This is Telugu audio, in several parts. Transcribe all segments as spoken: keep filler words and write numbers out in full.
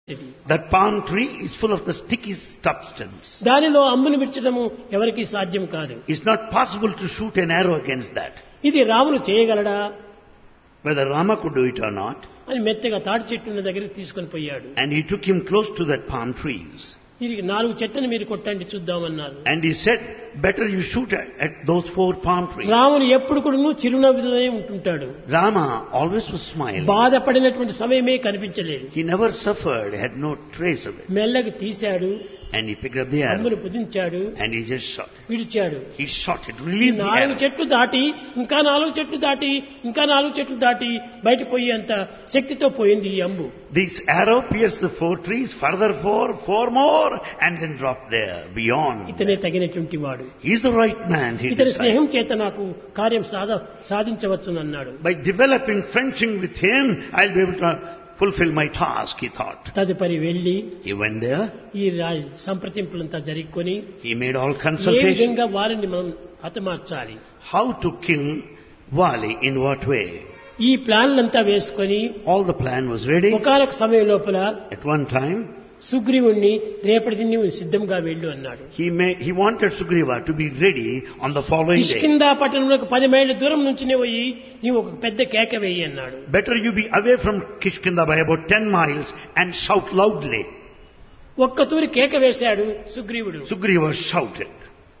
That palm tree is full of the sticky substance. దానిలో అంబుని విచ్చడము ఎవరికి సాధ్యం కాదు. It's not possible to shoot an arrow against that. ఇది Ramulu చేయగలడా Whether Rama could do it or not. అని మెత్తగా తాటి చెట్టున్న దగ్గరికి తీసుకొని పోయాడు. And he took him close to that palm trees. దీనికి నాలుగు చెట్లను మీరు కొట్టండి చూద్దామన్నారు. And he said, better you shoot at, at those four palm trees. రాముడు ఎప్పుడు కూడా చిరునవ్వుతోనే ఉంటుంటాడు. Rama always was smiling. బాధపడినటువంటి సమయమే కనిపించలేదు. He never suffered, had no trace of it. మెల్లగా తీశాడు. And he picked up the arrow. అంబును పుదించాడు. And he just shot it. విడిచాడు. He shot it, released the నాలుగు arrow. చెట్లు దాటి ఇంకా నాలుగు చెట్లు దాటి ఇంకా నాలుగు చెట్లు దాటి బయట పోయి అంత శక్తితో పోయింది ఈ అంబు. This arrow pierced the four trees, further four, four more, and then dropped there, beyond. ఇతనే తగినటువంటి వాడు. He is the right man, he ఇతని decided. స్నేహం చేత నాకు కార్యం సాధ సాధించవచ్చునన్నాడు. By developing friendship with him, I'll be able to fulfill my task, he thought. తదుపరి వెళ్లి He went there, ఈ రా- సంప్రదింపులంతా జరుపుకొని he made all A consultations. విధంగా వారిని మనం హతమార్చాలి, How to kill Vali, in what way. ఈ ప్లాన్లంతా వేసుకొని All the plan was ready. ఒకనొక సమయం లోపల At one time, సుగ్రీవుణ్ణి రేపటి దిన్ని సిద్ధంగా వెళ్ళు అన్నాడు. he may, he wanted Sugriva to be ready on the following day. Kishkinda పట్టణంలో పది మైళ్ళ దూరం నుంచినే పోయి నీవు ఒక పెద్ద కేక వేయి అన్నాడు. Better you be away from Kishkinda by about ten miles and shout loudly. ఒక్క తూరి కేక వేశాడు సుగ్రీవుడు. Sugriva shouted.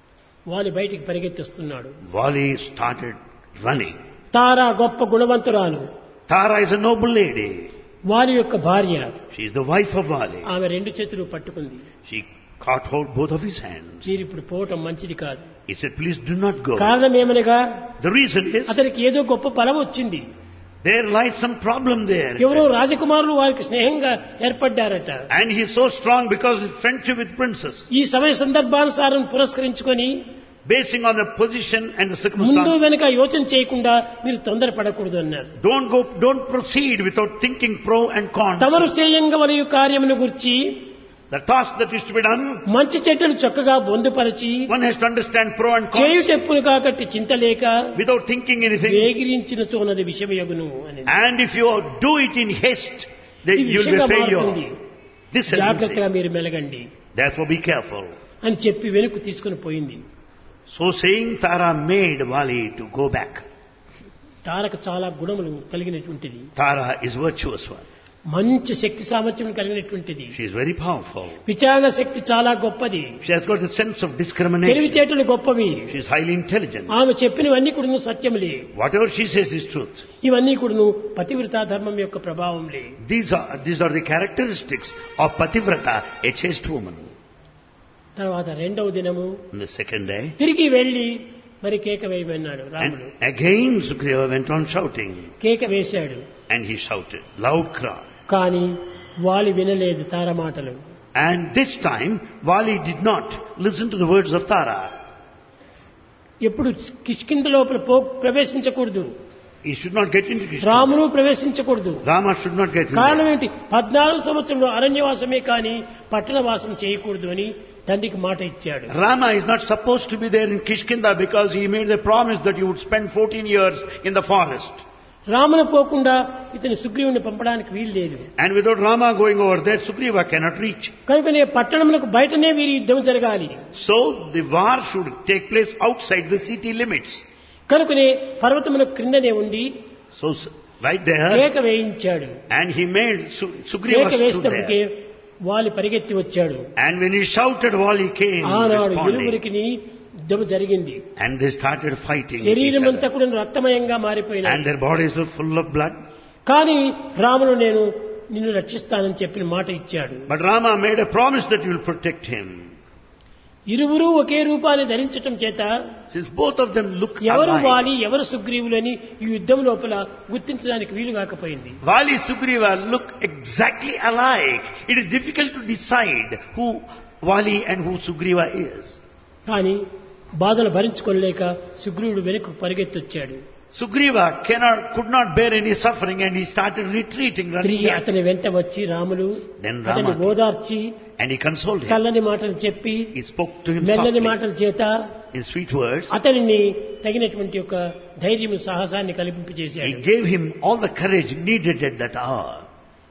వాలి బయటికి పరిగెత్తి వస్తున్నాడు. Vali started running. తారా గొప్ప గుణవంతురాలు. Tara is a noble lady. వాలి యొక్క భార్య. She is the wife of Vali. ఆమె రెండు చేతులు పట్టుకుంది. She caught hold both of his hands. మీరు ఇప్పుడు పోవటం మంచిది కాదు. He said, please do not go. కారణం ఏమనగా The reason is, అతనికి ఏదో గొప్ప ఫలం వచ్చింది. there lies some problem there. ఎవరో రాజకుమారులు వారికి స్నేహంగా ఏర్పడ్డారట. And he is so strong because of his friendship with princess. ఈ సమయ సందర్భానుసారం పురస్కరించుకొని Basing on the position and the ముందు circumstance. వెనుక యోచన చేయకుండా మీరు తొందరపడకూడదు అన్నారు. Don't go, don't proceed without thinking pro and con. తమరు చేయంగా మరియు కార్యమును గురించి The task that is to be done, మంచి చెట్టును చక్కగా బొందుపరిచి one has to understand pro and con చేయుటెప్పులు కాకట్టి చింతలేక without thinking anything. వేగిరించిన చోనది విషమయగును అని. And if you do it in haste, then ఈ you will విషయంగా be failure. మారుతుంది. This has been జాగ్రత్తగా said. మీరు మెలగండి Therefore be careful. అని చెప్పి వెనుక తీసుకుని పోయింది. So saying, Tara made Vali to go back. తారకు చాలా గుణములు కలిగినటువంటిది. Tara is virtuous one. మంచి శక్తి సామర్థ్యం కలిగినటువంటిది. She is very powerful. విచారణ శక్తి చాలా గొప్పది. She has got the sense of discrimination. తెలివితేటలు గొప్పవి. She is highly intelligent. ఆమె చెప్పినవన్నీ కూడా సత్యములే. Whatever she says is truth. ఇవన్నీ కూడా పతివ్రతా ధర్మం యొక్క ప్రభావంలే. These are, these are the characteristics of Pativrata, a chaste woman. తర్వాత రెండవ దినము On the second day, తిరిగి వెళ్లి మరి కేక వేయమన్నాడు and రాముడు. again Sugriva went on shouting. కేక వేశాడు. And he shouted, loud cry. కానీ వాలి వినలేదు తార మాటలు. And this time, Vali did not listen to the words of Tara. ఎప్పుడు కిష్కింద లోపల పో ప్రవేశించకూడదు. He should not get into Krishna. రామును ప్రవేశించకూడదు. Rama should not get into కారణం ఏంటి? పద్నాలుగు సంవత్సరంలో అరణ్యవాసమే కానీ పట్టణవాసం చేయకూడదు అని తండ్రికి మాట ఇచ్చాడు. Rama is not supposed to be there in Kishkinda because he made the promise that he would spend fourteen years in the forest. రామును పోకుండా ఇతని సుగ్రీవుని పంపడానికి వీలు లేదు. And without Rama going over there, Sugriva cannot reach. కనుకనే పట్టణములకు బయటనే వీరి యుద్ధం జరగాలి. So the war should take place outside the city limits. కనుకనే పర్వతములకు క్రిందనే ఉండి So s- right there, కేక వేయించాడు. and he made Su- Sugriva కేక stood వేసేటప్పటికే there. వాలి పరిగెత్తి వచ్చాడు. And when he shouted, Vali came ఆనాడు responding. ఇరువురికి యుద్ధం జరిగింది. And they started fighting with each శరీరం అంతా other. కూడా రక్తమయంగా And మారిపోయినాయి. their bodies were full of blood. కానీ రాముడు నేను నిన్ను రక్షిస్తానని చెప్పిన మాట ఇచ్చాడు. But Rama made a promise that he will protect him. ఇరువురు ఒకే రూపాన్ని ధరించటం చేత Since both of them look ఎవరు alike, వాలి ఎవరు సుగ్రీవులని ఈ యుద్ధం లోపల గుర్తించడానికి వీలు కాకపోయింది. Vali Sugriva look exactly alike. It is difficult to decide who Vali and who Sugriva is. కానీ బాధలు భరించుకోలేక సుగ్రీవుడు వెనుక పరిగెత్తొచ్చాడు. Sugriva cannot, could not bear any suffering and he started retreating. Running తిరిగి back. అతని వెంట వచ్చి రాములు Then Rama అతన్ని came. ఓదార్చి And he consoled him. చల్లని మాటలు చెప్పి He spoke to him మెల్లని softly మాటల చేత in sweet words. అతనిని తగినటువంటి యొక్క ధైర్యం సాహసాన్ని He కల్పింపజేశాడు. gave him all the courage needed at that hour.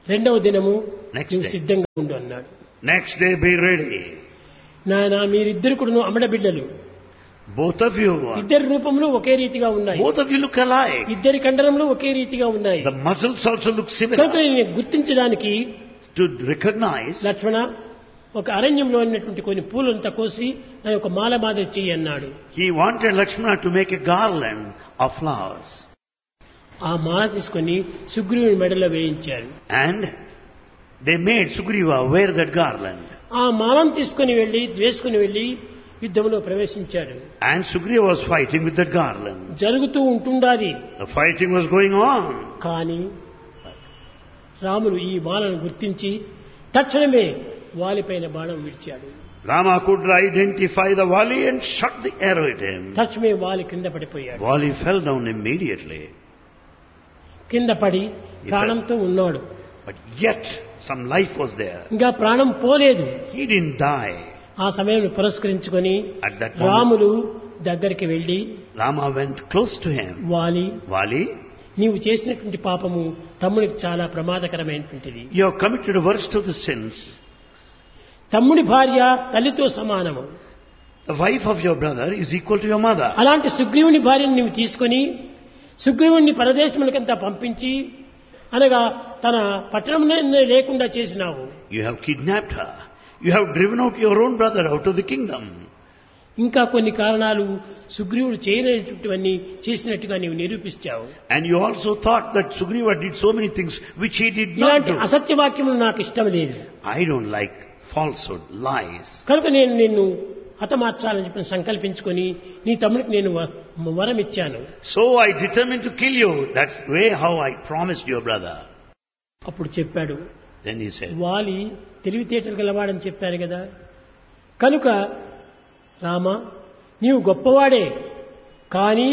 రెండవ దినము Next నువ్వు day. సిద్ధంగా ఉండు అన్నాడు. Next day be ready. నాయన మీరిద్దరు కూడా అమ్మడ బిడ్డలు, Both of you, are- ఇద్దరి రూపంలో ఒకే రీతిగా ఉన్నాయి, both of you look alike. ఇద్దరి కండరంలో ఒకే రీతిగా ఉన్నాయి. The muscles also look కనుక similar. నేను గుర్తించడానికి To recognize, లక్ష్మణ ఒక అరణ్యంలో ఉన్నటువంటి కొన్ని పూలంతా కోసి దాని ఒక మాల మాదిరి చెయ్యి అన్నాడు. he wanted Lakshmana to make a garland of flowers. ఆ మాల తీసుకొని సుగ్రీవుని మెడలో వేయించారు. And they made Sugriva wear that garland. ఆ మాలను తీసుకొని వెళ్లి వేసుకుని వెళ్లి యుద్ధంలో ప్రవేశించాడు. And Sugriva was fighting with that garland. జరుగుతూ ఉంటుండాది. The fighting was going on. కానీ రాముడు ఈ మాలను గుర్తించి తక్షణమే వాలిపైన బాణం విడిచాడు. Rama could identify the Vali and shot the arrow at him. తక్షణమే వాలి కింద పడిపోయాడు. Vali fell down immediately. కింద పడి ప్రాణంతో ఉన్నాడు. But yet some life was there. ఇంకా ప్రాణం పోలేదు. He didn't die. ఆ సమయంలో పురస్కరించుకొని At that moment, రాముడు దగ్గరికి వెళ్లి, Rama went close to him. వాలి Vali, నీవు చేసినటువంటి పాపము తమ్ముడికి చాలా ప్రమాదకరమైనటువంటిది. you have committed the worst of the sins. తమ్ముడి భార్య తల్లితో సమానము. The wife of your brother is equal to your mother. అలాంటి సుగ్రీవుని భార్యను నీవు తీసుకొని సుగ్రీవుణ్ణి పరదేశములకంతా పంపించి అనగా తన పట్టణంలో లేకుండా చేసినావు. You have kidnapped her. You have driven out your own brother out of the kingdom. ఇంకా కొన్ని కారణాలు సుగ్రీవుడు చేయలేనటువంటివన్నీ చేసినట్టుగా నీవు నిరూపించావు. And you also thought that Sugriva did so many things which he did not ఇలాంటి do. అసత్యవాక్యములు నాకు ఇష్టం లేదు. I don't like falsehood, lies. కనుక నేను నిన్ను హతమార్చాలని చెప్పి సంకల్పించుకొని నీ తమ్ముడికి నేను వ- వరం ఇచ్చాను. So I determined to kill you. That's the way how I promised your brother. అప్పుడు చెప్పాడు, Then he said, వాలి తెలివితేటలు గలవాడని చెప్పారు కదా, కనుక రామ నీవు గొప్పవాడే, కానీ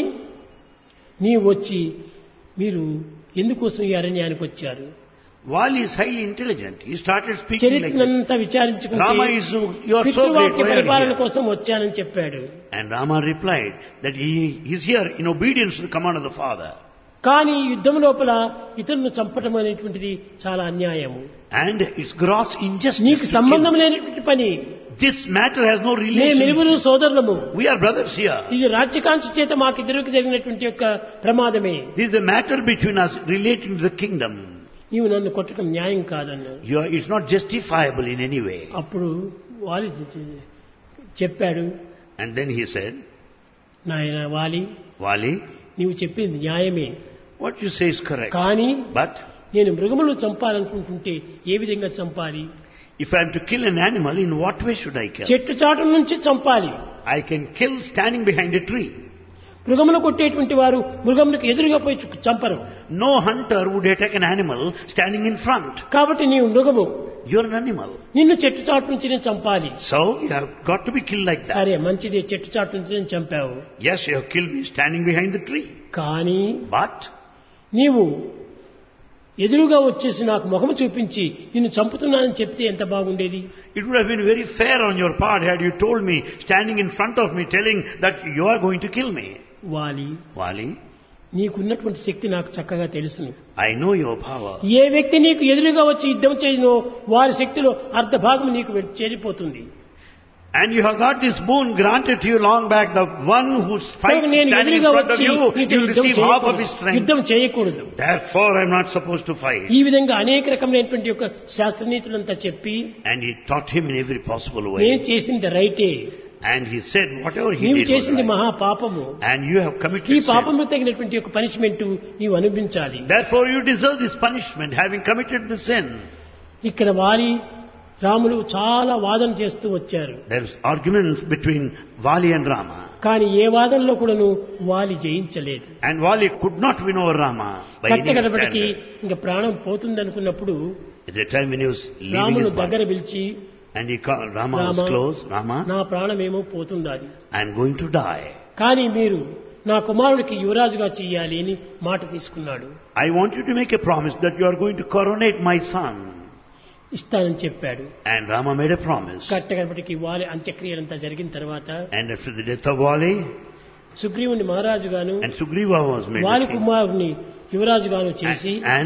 నీవు వచ్చి మీరు ఎందుకోసం ఈ అరణ్యానికి వచ్చారు? Vali is highly intelligent. He started speaking like this. చరిత్రనంతా విచారించుకుంటే Rama is, you are so great. పితృవాక్య Why are you పరిపాలన here? కోసం వచ్చానని చెప్పాడు. And Rama replied that he is here in obedience to the command of the father. కానీ యుద్ధం లోపల ఇతరులను చంపటం అనేటువంటిది చాలా అన్యాయము. And it's gross injustice. నీకు to kill. సంబంధం లేనటువంటి పని. This matter has no మేము relation. ఇరువురు సోదరులము. We are brothers here. ఇది రాజ్యకాంక్ష చేత మాకిద్దరికి జరిగినటువంటి యొక్క ప్రమాదమే. This is a matter between us relating to the kingdom. నీవు నన్ను కొట్టడం న్యాయం కాదన్నాడు. You are, it's not justifiable in any way. అప్పుడు వాలి చెప్పాడు, And then he said, నాయన వాలి Vali, నీవు చెప్పింది న్యాయమే, what you say is correct. కానీ But నేను మృగములను చంపాలనుకుంటుంటే ఏ విధంగా చంపాలి? if I am to kill an animal, in what way should I kill? చెట్టు చాటు నుంచి చంపాలి. I can kill standing behind a tree. మృగములు కొట్టేటువంటి వారు మృగములకు ఎదురుగా పోయి చు- చంపరు. No hunter would attack an animal standing in front. కాబట్టి నీవు మృగము, You're an animal. నిన్ను చెట్టు చాటు నుంచి నేను చంపాలి. So you have got to be killed like that. సరే మంచిది, చెట్టు చాటు నుంచి నేను చంపావు. Yes, you have killed me standing behind the tree. కానీ But నీవు ఎదురుగా వచ్చేసి నాకు ముఖము చూపించి నిన్ను చంపుతున్నానని చెప్తే ఎంత బాగుండేది? it would have been very fair on your part had you told me, standing in front of me, telling that you are going to kill me. వాలి, Vali, నీకున్నటువంటి శక్తి నాకు చక్కగా తెలుసును. I know your power. ఏ వ్యక్తి నీకు ఎదురుగా వచ్చి యుద్ధం చేయనో వారి శక్తిలో అర్ధ భాగం నీకు వె- చేరిపోతుంది. And you have got this boon granted to you long back. The one who fights కనుక నేను standing in ఎదురుగా front of వచ్చి you, నీతో you will యుద్ధం receive half of his చేయకూడదు. strength. యుద్ధం చేయకూడదు. Therefore, I am not supposed to fight. ఈ విధంగా అనేక రకమైనటువంటి యొక్క శాస్త్రనీతులంతా చెప్పి And he taught him in every possible నేను way. చేసింది రైటే, And he said, whatever he నీవు did was చేసింది right. మహా పాపము, And you have ఈ committed sin. పాపము తగినటువంటి యొక్క పనిష్మెంట్ నీవు అనుభవించాలి. Therefore, you deserve this punishment, having committed the sin. ఇక్కడ వాలి రాములు చాలా వాదన చేస్తూ వచ్చారు. There is arguments between Vali and Rama. కానీ ఏ వాదనలో కూడాను వాలి జయించలేదు. And Vali could not win over Rama by any కట్టగడపటికి standard. ఇంకా ప్రాణం పోతుంది అనుకున్నప్పుడు At the time when he was leaving రామును his దగ్గర body, పిలిచి, and he called, Rama was Rama, close, Rama, నా ప్రాణమేమో పోతుండాలి, I am going to die. కానీ మీరు నా కుమారుడికి యువరాజుగా చెయ్యాలి అని మాట తీసుకున్నాడు. I want you to make a promise that you are going to coronate my son. ఇస్తానని చెప్పాడు. And Rama made a promise. కట్టగడపటికి వాలి అంత్యక్రియలంతా జరిగిన తర్వాత And after the death of Vali, సుగ్రీవుని మహారాజుగాను and Sugriva was made వాలి the king. కుమారుని యువరాజుగాను చేసి And, and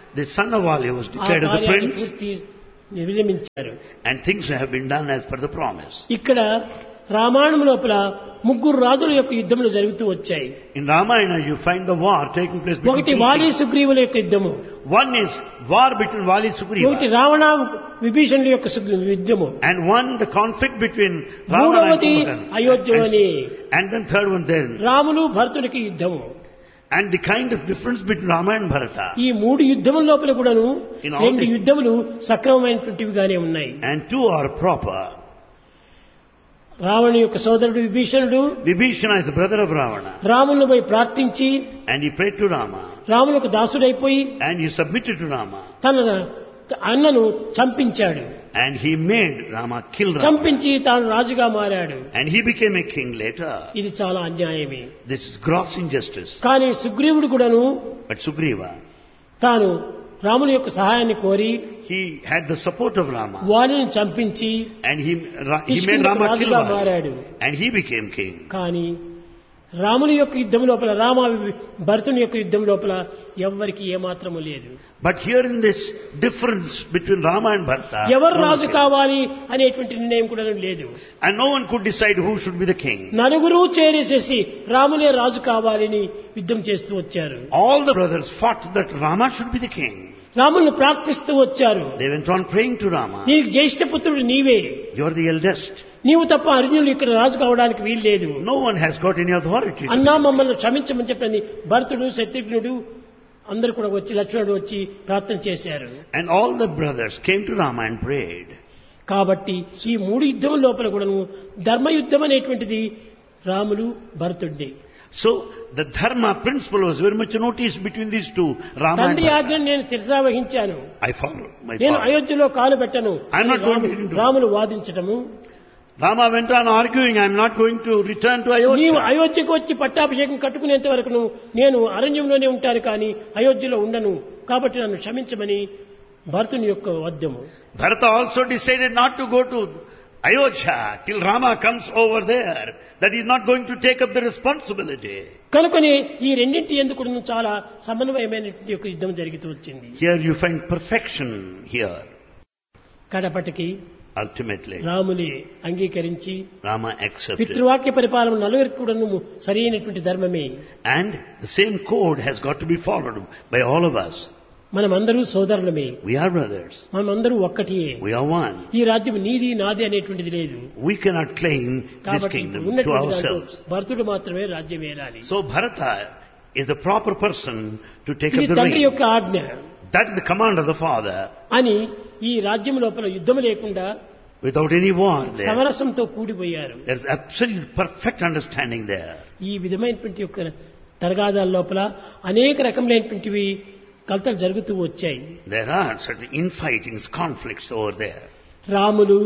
the son of Wali was ఆ declared as the కార్యాన్ని prince, పూర్తి విరమించారు. and things have been done as per the promise. ఇక్కడ రామాయణం లోపల ముగ్గురు రాజుల యొక్క యుద్ధములు జరుగుతూ వచ్చాయి. In Ramayana, you find the war taking place between ఒకటి two వాలి kings. సుగ్రీవుల యొక్క యుద్ధము, One is war between Wali ఒకటి Sugriva, రావణ విభీషణుల యొక్క సుగ్రీ- యుద్ధము, and one the conflict between Ravana and మూడవది Kumbhakarna. అయోధ్యలోని And, and then third one then, Ramulu భరతుడికి యుద్ధము. and the kind of difference between Rama and Bharata. ఈ మూడు యుద్ధముల లోపల కూడాను In all రెండు this- యుద్ధములు సక్రమమైనటువంటివిగానే ఉన్నాయి. And two are proper. రావణుని యొక్క సోదరుడు విభీషణుడు Vibhishana is the brother of Ravana, రాములను పోయి ప్రార్థించి and he prayed to Rama, రాములకు దాసుడైపోయి and he submitted to Rama, తన అన్నను చంపించాడు. and he made Rama kill Rama, చంపించి తాను రాజుగా మారాడు. and he became a king later. ఇది చాలా అన్యాయమే. This is gross injustice. కానీ సుగ్రీవుడు కూడాను But Sugriva, తాను రాముని యొక్క సహాయాన్ని కోరి he had the support of Rama, వాలిని చంపించి and he, Ra- he made కిష్కింధకు Rama kill రాజుగా Vali, మారాడు. and he became king. కానీ రాముని యొక్క యుద్ధం లోపల రామ భరతుని యొక్క యుద్ధం లోపల ఎవ్వరికి ఏమాత్రము లేదు. But here in this difference between Rama and Bharata, ఎవరు no one రాజు said- కావాలి అనేటువంటి నిర్ణయం కూడా లేదు. and no one could decide who should be the king. నలుగురు చేరేసేసి రామునే రాజు కావాలని యుద్ధం చేస్తూ వచ్చారు. All the brothers fought that Rama should be the king. రాముని ప్రార్థిస్తూ వచ్చారు. They went on praying to Rama, నీకు జ్యేష్ఠ పుత్రుడు నీవే, you are the eldest. నీవు తప్ప అర్జునుడు ఇక్కడ రాజు కావడానికి వీల్లేదు. No one has got any authority. to అన్నా be. మమ్మల్ని క్షమించమని చెప్పని భరతుడు శత్రుఘ్నుడు అందరు కూడా వచ్చి లక్ష్మణుడు వచ్చి ప్రార్థన చేశారు. And all the brothers came to Rama and prayed. కాబట్టి ఈ మూడు యుద్ధం లోపల కూడాను ధర్మయుద్ధం అనేటువంటిది Ramulu భరతుడిది. So the dharma principle was very much noticed between these two, Rama and తండ్రి Bharata. ఆజ్ఞను నేను శిరసా వహించాను, I followed my నేను father. అయోధ్యలో కాలు పెట్టను I'm not going to Ramu- do- Ramulu వాదించటము. Rama went on arguing, I am not going to return to నీవు Ayodhya. అయోధ్యకు వచ్చి పట్టాభిషేకం కట్టుకునేంత వరకు నువ్వు నేను అరణ్యంలోనే ఉంటాను కానీ అయోధ్యలో ఉండను, కాబట్టి నన్ను క్షమించమని భరతుని యొక్క వద్యము. Bharata also decided not to go to Ayodhya till Rama comes over there, that he is not going to take up the responsibility. కనుకొని ఈ రెండింటి ఎందుకు చాలా సమన్వయమైనటువంటి యొక్క యుద్ధం జరుగుతూ వచ్చింది. Here you find perfection here. కడపటికి Ultimately, రాముని అంగీకరించి Rama accepted. పితృవాక్య పరిపాలన నలుగురికి కూడా సరైనటువంటి ధర్మమే. And the same code has got to be followed by all of us. మనమందరూ సోదరులమే, We are brothers. మనమందరూ ఒక్కటియే. We are one. ఈ రాజ్యం నీది నాది అనేటువంటిది లేదు. We cannot claim this కాబట్టి kingdom to ఉన్నటువంటి దాంట్లో ourselves. భరతుడు మాత్రమే రాజ్యం ఏలాలి. So Bharata is the proper person to take ఇది up the తండ్రి reign. యొక్క ఆజ్ఞ That is the command of the father. అని ఈ రాజ్యం లోపల యుద్ధం లేకుండా Without any war there. సమరసంతో కూడిపోయారు. There is absolute perfect understanding there. ఈ విధమైనటువంటి యొక్క తరగాదాల లోపల అనేక రకములైనటువంటివి కలతలు జరుగుతూ వచ్చాయి. There are certain infightings, conflicts over there. Ramulu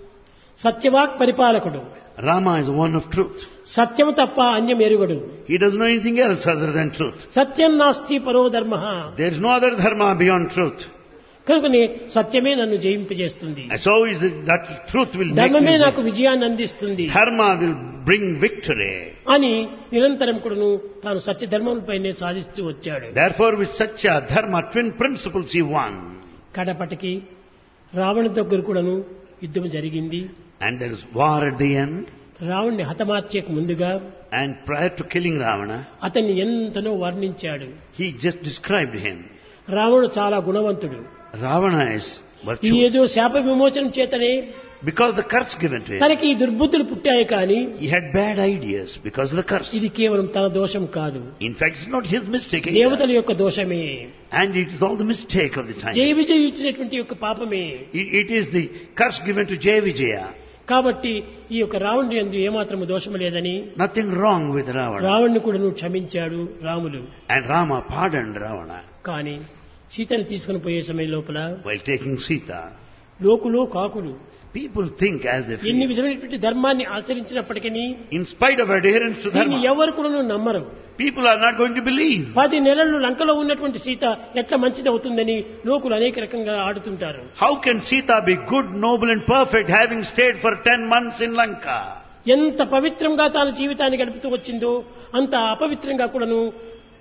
సత్యవాక్ పరిపాలకుడు, Rama is one of truth. సత్యము తప్ప అన్యం ఎరుగడు. He doesn't know anything else other than truth. సత్యం నాస్తి పరో ధర్మ. There is no other dharma beyond truth. కనుకనే సత్యమే నన్ను జయింపజేస్తుంది, And so is it that truth will make ధర్మమే me నాకు win. విజయాన్ని అందిస్తుంది Dharma will bring victory. అని నిరంతరం కూడాను తాను సత్య ధర్మంపైనే సాధిస్తూ వచ్చాడు. Therefore with such a dharma, twin principles he won. కడపటికి Ravana దగ్గర కూడాను యుద్ధం జరిగింది. And there is war at the end. రావణ్ణి హతమార్చేక ముందుగా And prior to killing Ravana, అతన్ని ఎంతనో వర్ణించాడు. he just described him. రావణుడు చాలా గుణవంతుడు. Ravana is ఈ virtuous. ఏదో శాప విమోచనం చేతనే Because the curse given to him, తనకి ఈ దుర్బుద్ధులు పుట్టాయి కానీ he had bad ideas because of the curse. ఇది కేవలం తన దోషం కాదు, In fact, it's not his mistake either. దేవతల యొక్క దోషమే. And it is all the mistake of the time. జయ విజయం ఇచ్చినటువంటి యొక్క పాపమే. It, it is the curse given to Jaya Vijaya. కాబట్టి ఈ యొక్క రావణుడి యందు ఏమాత్రము దోషము లేదని Nothing wrong with Ravana. రావణ్ణి కూడా నువ్వు క్షమించాడు Ramulu. And Rama pardoned Ravana కానీ సీతను తీసుకుని పోయే సమయం లోపల while taking Sita. లోకులు కాకులు People think as they ఎన్ని feel. విధమైనటువంటి ధర్మాన్ని ఆచరించినప్పటికీ In spite of adherence to దీన్ని dharma, ఎవరు కూడా నమ్మరు. people are not going to believe. పది నెలలు లంకలో ఉన్నటువంటి సీత ఎట్లా మంచిది అవుతుందని లోకులు అనేక రకంగా ఆడుతుంటారు. How can Sita be good, noble and perfect having stayed for ten months in Lanka? ఎంత పవిత్రంగా తాను జీవితాన్ని గడుపుతూ వచ్చిందో అంత అపవిత్రంగా కూడాను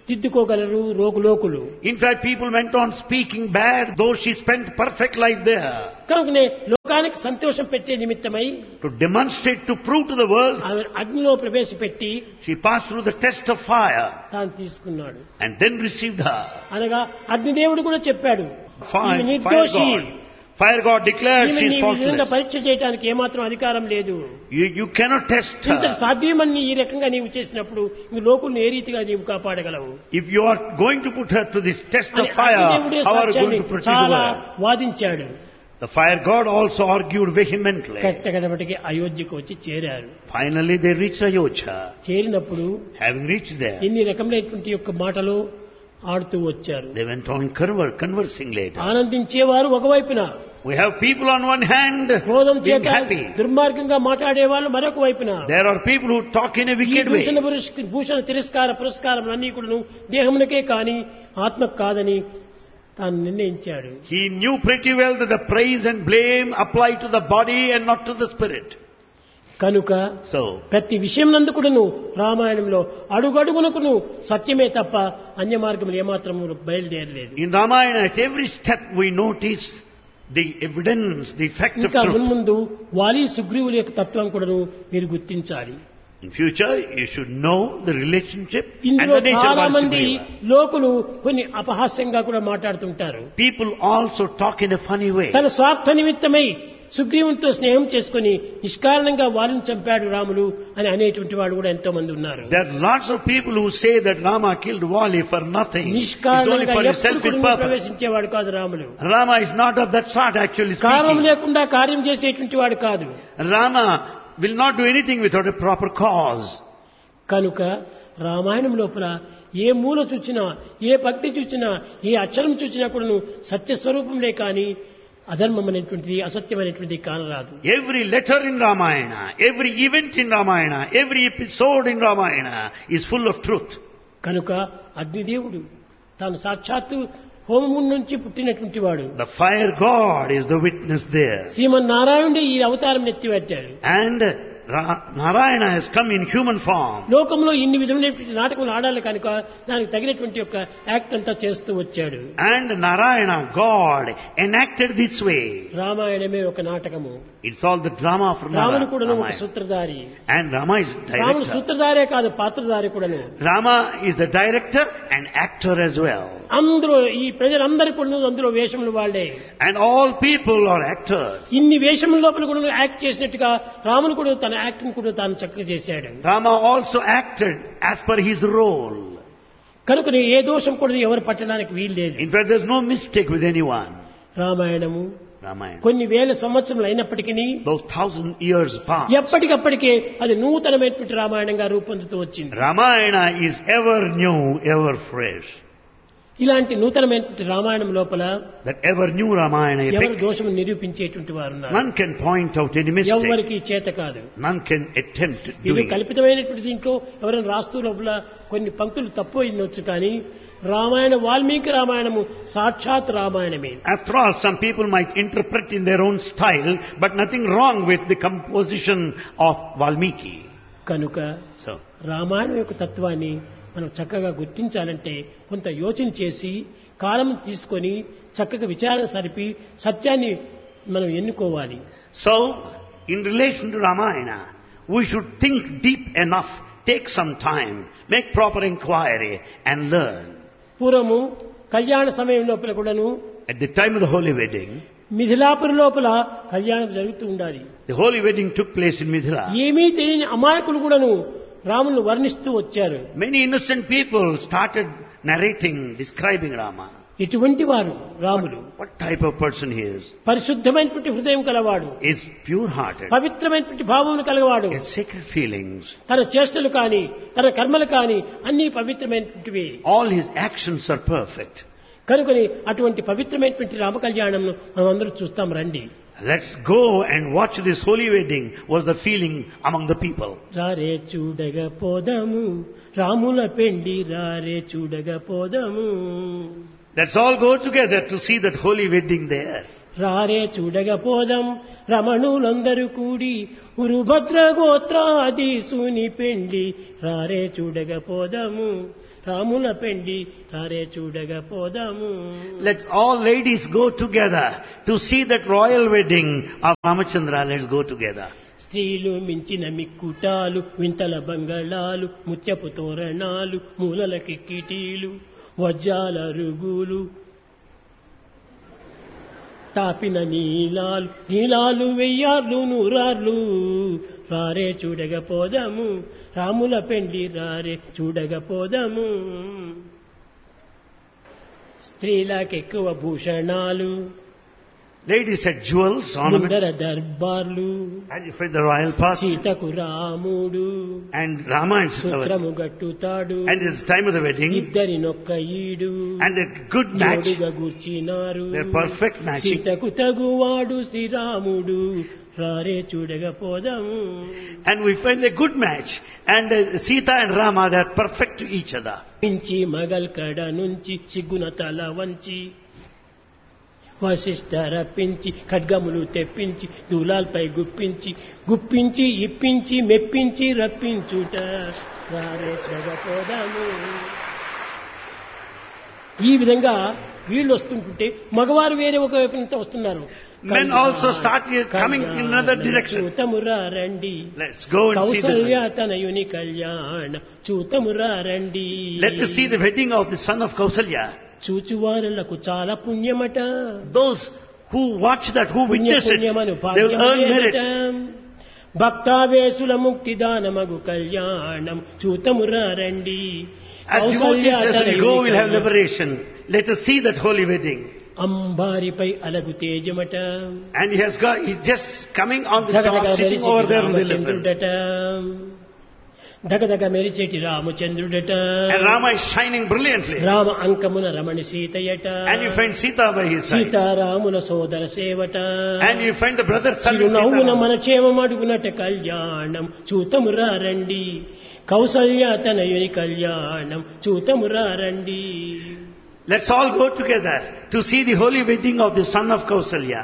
తిద్దుకోగలరు రోగు లోకులు. In fact, people went on speaking bad, though she spent perfect life there. కనుకనే లోకానికి సంతోషం పెట్టే నిమిత్తమై To demonstrate, to prove to the world, ఆమె అగ్నిలో ప్రవేశపెట్టి she passed through the test of fire తాను తీసుకున్నాడు. and then received her. అనగా అగ్నిదేవుడు కూడా చెప్పాడు, Fire, ఈమె fire నిర్దోషి, God. Fire God declared ఈమె she is నీ విధంగా faultless. పరీక్ష చేయడానికి ఏమాత్రం అధికారం లేదు. You, you cannot test ఇంత her. సాధ్యమని ఈ రకంగా నీవు చేసినప్పుడు ఈ లోకుల్ని ఏ రీతిగా నీవు కాపాడగలవు? If you are going to put her to this test అని of fire, అగ్నిదేవుడే how are you సాక్ష్యాన్ని going to protect చాలా her? వాదించాడు. The fire God also argued vehemently. కట్టగడబటికి అయోధ్యకు వచ్చి చేరారు. Finally they reached Ayodhya. చేరినప్పుడు Having reached there, ఇన్ని రకమైనటువంటి యొక్క మాటలు ఆడుతూ వచ్చారు. they went on conver- conversing later. ఆనందించేవారు ఒకవైపున, We have people on one hand క్రోధం being చేత happy. దుర్మార్గంగా మాట్లాడే వాళ్ళు మరొక వైపున. There are people who talk in a ఈ wicked way. భూషణ పురస్క- భూషణ తిరస్కార పురస్కారం అన్ని కూడా దేహమునకే కాని ఆత్మకు కాదని తాను నిర్ణయించాడు. He knew pretty well that the praise and blame apply to the body and not to the spirit. కనుక So, ప్రతి విషయం నందుకును రామాయణంలో అడుగడుగునకును సత్యమే తప్ప అన్య మార్గములు ఏమాత్రము బయలుదేరలేదు. in Ramayana, at every step we notice the evidence, the fact of ఇంకా truth. మున్ముందు వాలి సుగ్రీవుల యొక్క తత్వం కూడాను మీరు గుర్తించాలి. In future, you should know the relationship and ఇందులో the nature చాలా of మంది Sugriva. లోకులు కొన్ని అపహాస్యంగా కూడా మాట్లాడుతుంటారు. People also talk in a funny way. తన స్వార్థ నిమిత్తమై సుగ్రీవునితో స్నేహం చేసుకుని నిష్కారణంగా వారిని చంపాడు రాములు అని అనేటువంటి వాడు కూడా ఎంతో మంది ఉన్నారు. There are lots of people who say that Rama killed Wali for nothing. It's only నిష్కారణంగా for his ఎప్పుడు selfish కూడా purpose. ప్రవేశించేవాడు కాదు Ramulu. Rama is not of that sort, actually కారణం speaking. లేకుండా కార్యం చేసేటువంటి వాడు కాదు. Rama will not do anything without a proper cause. కనుక రామాయణం లోపల ఏ మూల చూచినా, ఏ భక్తి చూచినా, ఏ అక్షరం చూచినా కూడాను సత్యస్వరూపంలే కానీ అధర్మం అనేటువంటిది, అసత్యం అనేటువంటిది కానరాదు. Every letter in Ramayana, every event in Ramayana, every episode in Ramayana is full of truth. కనుక అగ్నిదేవుడు తాను సాక్షాత్తు హోమం నుంచి పుట్టినటువంటి వాడు. The fire God is the witness there. శ్రీమన్నారాయణుడే ఈ అవతారం ఎత్తిపెట్టాడు. And Ra- Narayana has come in human form. లోకంలో ఇన్ని విధమైనటువంటి నాటకములు ఆడాలి కనుక దానికి తగినటువంటి యొక్క యాక్ట్ అంతా చేస్తూ వచ్చాడు. And Narayana, God, enacted this way. రామాయణమే ఒక నాటకము. It's all the drama from రాముడు కూడాను ఒక Ramayana. సూత్రధారి. And Rama is రాముడు director. సూత్రధారే కాదు, పాత్రధారి కూడాను. Rama is the director and actor as well. అందరూ ఈ ప్రజలందరూ కూడా అందులో వేషములు వాళ్లే. And all people are actors. ఇన్ని వేషముల లోపల కూడా యాక్ట్ చేసినట్టుగా రాముడు కూడా తన యాక్టింగ్ కూడా తాను చక్కగా చేశాడు. Rama also acted as per his role. కనుక ఏ దోషం కూడా ఎవరు పట్టడానికి వీలు లేదు. In fact, there's no mistake with anyone. Ramayanamu Ramayana. కొన్ని వేల సంవత్సరములు అయినప్పటికీ Those thousand years past. ఎప్పటికప్పటికే అది నూతనమైనటువంటి రామాయణంగా రూపొందుతూ వచ్చింది. Ramayana is ever new, ever fresh. ఇలాంటి నూతనమైనటువంటి రామాయణం లోపల That ever new Ramayana ఎవరు epic, దోషము నిరూపించేటువంటి వారు ఉన్నారు. none can point out any mistake. ఎవరికి చేత కాదు. None can attempt ఇది doing it. కల్పితమైనటువంటి దీంట్లో ఎవరైనా రాస్తూ లోపల కొన్ని పంక్తులు తప్పు అయినొచ్చు కానీ రామాయణ వాల్మీకి రామాయణము సాక్షాత్ రామాయణమే. After all, some people might interpret in their own style, but nothing wrong with the composition of Valmiki. కనుక So, రామాయణం యొక్క తత్వాన్ని మనం చక్కగా గుర్తించాలంటే కొంత యోచన చేసి కాలం తీసుకొని చక్కగా విచారణ సరిపి సత్యాన్ని మనం ఎన్నుకోవాలి. so in relation to Ramayana, we should think deep enough, take some time, make proper inquiry and learn. పూర్వము కళ్యాణ సమయం లోపల కూడాను At the time of the holy wedding, Mithilapuri లోపల కళ్యాణం జరుగుతూ ఉండాలి. the holy wedding took place in Mithila. ఏమీ తెలియని అమాయకులు కూడాను రామును వర్ణిస్తూ వచ్చారు. Many innocent people started narrating, describing Rama. ఎటువంటి వారు Ramulu? What type of person he is? పరిశుద్ధమైనటువంటి హృదయం కలవాడు, Is pure-hearted, పవిత్రమైనటువంటి భావములు కలవాడు. has sacred feelings. తన చేష్టలు కాని తన కర్మలు కాని అన్ని పవిత్రమైనటువంటివి. All his actions are perfect. కనుకొని అటువంటి పవిత్రమైనటువంటి రామ కళ్యాణం మనం అందరూ చూస్తాం రండి. Let's go and watch this holy wedding, was the feeling among the people. రారే చూడగ పోదము రాముల పెండి రారే చూడగ పోదము. Let's all go together to see that holy wedding there. రారే చూడగపోదం రమణులందరూ కూడి ఉరుభద్ర గోత్రాధీసుని పెండి రారే చూడగపోదము రాముల పెండి రారే చూడగపోదము. Let's all ladies go together to see that royal wedding of Ramachandra. Let's go together. స్త్రీలు మించిన మిక్కుటాలు వింతల బంగళాలు ముత్యపు తోరణాలు మూలల కిక్కిటీలు వజ్రాల రుగులు తాపిన నీలాలు నీలాలు వెయ్యార్లు నూరార్లు రారే చూడగపోదము రాముల పెండి రారే చూడగపోదము. స్త్రీలకెక్కువ భూషణాలు Ladies had jewels, ornaments, ముందర దర్బార్లు and you find the royal path. సీతకు రాముడు And Rama and Sita, సూత్రము గట్టుతాడు and it's time of the wedding, ఇద్దరి నొక్క ఈడు and a good match. జోడుగా కూర్చినారు They're perfect matching. సీతకు తగువాడు శ్రీరాముడు రారే చూడగపోదము. And we find a good match. And uh, Sita and Rama, they're perfect to each other. పించి Magal కడ నుంచి సిగ్గున తల వంచి వశిష్ఠ రప్పించి ఖడ్గములు తెప్పించి దూలాల్పై గుప్పించి గుప్పించి ఇప్పించి మెప్పించి రప్పించుట రారే చూడగపోదాము. ఈ విధంగా వీళ్ళు వస్తుంటుంటే మగవారు వేరే ఒక వైపు నుంచి వస్తున్నారు. Men also start here coming in another direction. చూతమురా రండి Let's go and see Kaushalya the తనయుని కళ్యాణ చూతమురా రండి. Let us see the wedding of the son of Kausalya. చూచువారులకు చాలా పుణ్యమట. Those who watch that, who witness it, they will earn merit. భక్తావేశుల ముక్తిదానమగు కళ్యాణం చూతమురా రండి. As devotees, as we go, we'll have liberation. Let us see that holy wedding. అంబారిపై అలగు తేజమట. And he has got, he's just coming on the top, sitting over there on the elephant. దగదగ మెరిచేటి రామచంద్రుడట. And Rama is shining brilliantly. Rama అంకమున Ramani సీతయట. And you find Sita by his side. సీతారాముల సోదర సేవట. And you find the brother son of చిరునవ్వున Sita. మన క్షేమం అడుగునట కళ్యాణం చూతమురా రండి. కౌసల్య తనయుని కళ్యాణం చూతమురా రండి. Let's all go together to see the holy wedding of the son of Kausalya.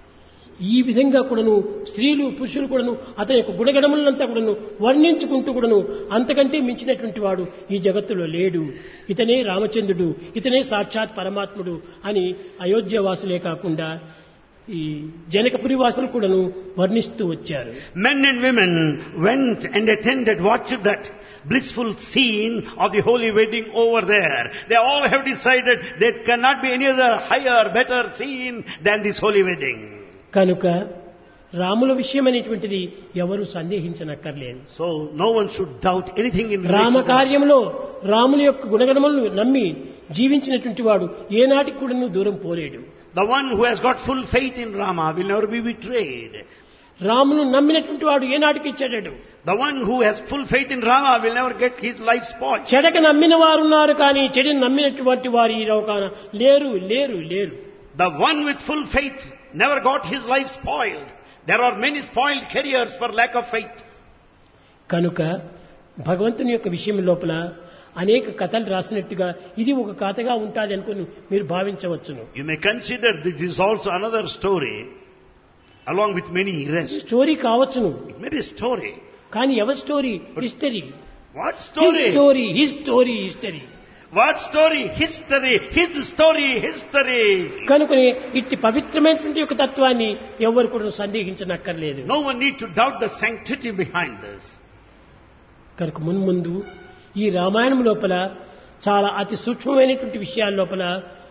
ఈ విధంగా కూడాను స్త్రీలు పురుషులు కూడాను అతని యొక్క గుణగణములంతా కూడాను వర్ణించుకుంటూ కూడాను అంతకంటే మించినటువంటి వాడు ఈ జగత్తులో లేడు, ఇతనే రామచంద్రుడు, ఇతనే సాక్షాత్ పరమాత్ముడు అని అయోధ్యవాసులే కాకుండా ఈ జనకపురి వాసులు కూడాను వర్ణిస్తూ వచ్చారు. Men and women went and attended, watched that blissful scene of the holy wedding over there. They all have decided there cannot be any other higher, better scene than this holy wedding. కనుక రాముల విషయం అనేటువంటిది ఎవరు సందేహించనక్కర్లేదు. So no one should doubt anything in Rama కార్యంలో రాముల యొక్క గుణగణములను నమ్మి జీవించినటువంటి వాడు ఏనాటికి కూడా దూరం పోలేడు. The one who has got full faith in Rama will never be betrayed. రామును నమ్మినటువంటి వాడు ఏనాటికి చెడడు. The one who has full faith in Rama will never get his life spoiled. చెడక నమ్మిన వారు ఉన్నారు కానీ చెడుని నమ్మినటువంటి వారు ఈ లోకాన లేరు లేరు లేరు. The one with full faith never got his life spoiled. There are many spoiled careers for lack of faith. కనుక భగవంతుని యొక్క విషయం లోపల అనేక కథలు రాసినట్టుగా ఇది ఒక కథగా ఉంటుంది అనుకుని మీరు భావించవచ్చును. You may consider this is also another story along with many rest. Story కావచ్చును. It may be a story. కానీ ఎవరి story? History. What story? Story his story history. What story? History. His story. History. కనుకనే ఇట్టి పవిత్రమైనటువంటి యొక్క తత్వాన్ని ఎవరు కూడా సందేహించనక్కర్లేదు. No one need to doubt the sanctity behind this. కనుక మున్ముందు ఈ రామాయణం లోపల చాలా అతి సూక్ష్మమైనటువంటి విషయాల లోపల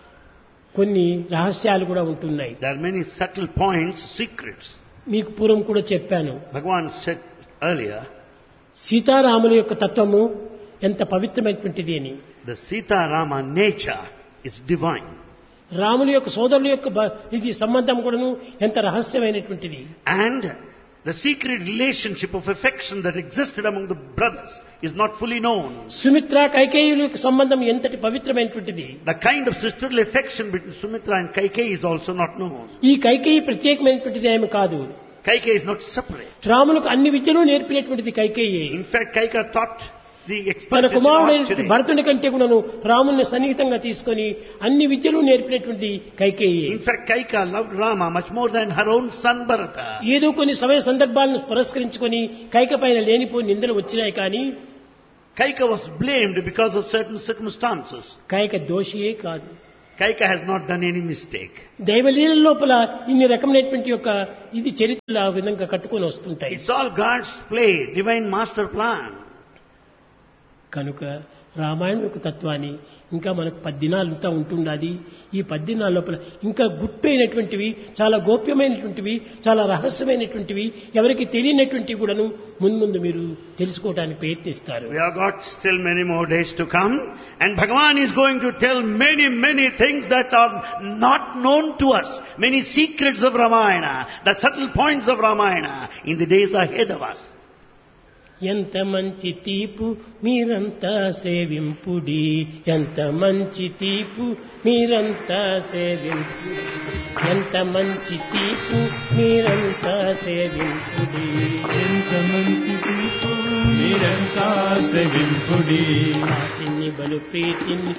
కొన్ని రహస్యాలు కూడా ఉంటున్నాయి. There are many subtle points, secrets. మీకు పూర్వం కూడా చెప్పాను. Bhagavan said earlier, సీతారాముల యొక్క తత్వము ఎంత పవిత్రమైనటువంటిది అని. the Sita Rama nature is divine. రాముల యొక్క సోదరుల యొక్క ఇది సంబంధం కూడాను ఎంత రహస్యమైనటువంటిది. And the secret relationship of affection that existed among the brothers is not fully known. Sumitra కైకేయుల యొక్క సంబంధం ఎంతటి పవిత్రమైనటువంటిది. The kind of sisterly affection between Sumitra and Kaikeyi is also not known. ఈ కైకేయి ప్రత్యేకమైనటువంటిది ఏమి కాదు. Kaikeyi is not separate. రాములకు అన్ని విద్యలు నేర్పినటువంటిది Kaikeyi. In fact, Kaikeyi taught the తన expertise in కుమారుడైన archery. భరతుని కంటే కూడాను రాముని సన్నిహితంగా తీసుకొని అన్ని విద్యలు నేర్పినటువంటి Kaikeyi. In fact, Kaika loved Rama much more than her own son Bharata. ఏదో కొన్ని సమయ సందర్భాలను పురస్కరించుకొని కైక పైన లేనిపోయి నిందలు వచ్చినాయి కానీ Kaika was blamed because of certain circumstances. Kaika దోషియే కాదు. Kaika has not done any mistake. దైవలీల లోపల ఇన్ని రకమైనటువంటి యొక్క ఇది చరిత్రలు ఆ విధంగా కట్టుకొని వస్తుంటాయి. It's all God's play, divine master plan. కనుక రామాయణం యొక్క తత్వాన్ని ఇంకా మనకు పద్దినాలంతా ఉంటుండాలి. ఈ పద్దినాల లోపల ఇంకా గుట్టైనటువంటివి, చాలా గోప్యమైనటువంటివి, చాలా రహస్యమైనటువంటివి, ఎవరికి తెలియనటువంటివి కూడాను మున్ముందు మీరు తెలుసుకోవడానికి ప్రయత్నిస్తారు. We have got still many more days to come, and Bhagavan is going to tell many, many things that are not known to us, many secrets of Ramayana, the subtle points of Ramayana in the days ahead of us. ఎంత మంచి తీపు మీరంతా సేవింపుడి, ఎంత మంచి తీపు మీరంతా సేవింపుడి, ఎంత మంచి తీపు మీరంతా సేవింపుడి, ఎంత మంచి తీపు మీరంతా సేవింపుడి, వాటిని బలు ప్రీతిని